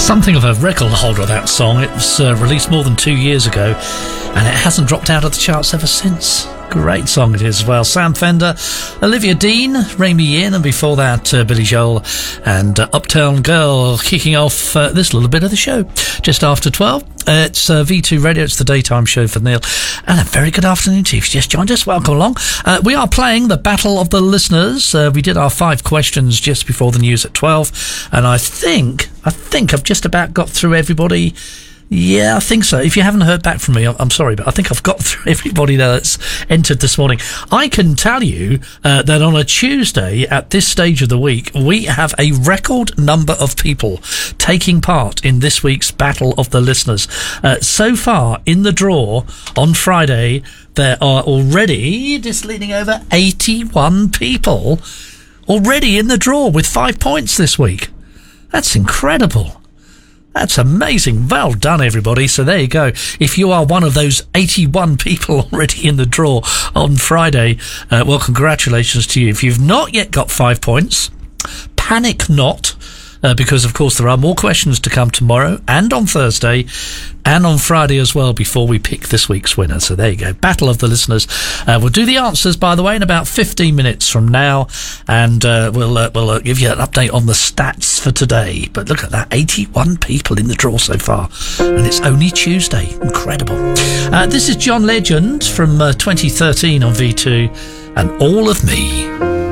Something of a record holder, that song. It was released more than 2 years ago, and it hasn't dropped out of the charts ever since. Great song it is as well. Sam Fender, Olivia Dean, Ray Me In, and before that, Billy Joel and Uptown Girl kicking off this little bit of the show. Just after 12, it's V2 Radio. It's the daytime show for Neil. And a very good afternoon to you. If you just joined us, welcome along. We are playing the Battle of the Listeners. We did our 5 questions just before the news at 12, and I think I've just about got through everybody. Yeah, I think so. If you haven't heard back from me, I'm sorry, but I think I've got through everybody that's entered this morning. I can tell you that on a Tuesday at this stage of the week, we have a record number of people taking part in this week's Battle of the Listeners. So far, in the draw on Friday, there are already, just leaning over, 81 people already in the draw with 5 points this week. That's incredible. That's amazing. Well done, everybody. So there you go. If you are one of those 81 people already in the draw on Friday, well, congratulations to you. If you've not yet got 5 points, panic not, because, of course, there are more questions to come tomorrow and on Thursday and on Friday as well before we pick this week's winner. So there you go. Battle of the Listeners. We'll do the answers, by the way, in about 15 minutes from now, and we'll give you an update on the stats for today. But look at that, 81 people in the draw so far, and it's only Tuesday. Incredible. This is John Legend from 2013 on V2, and All of Me.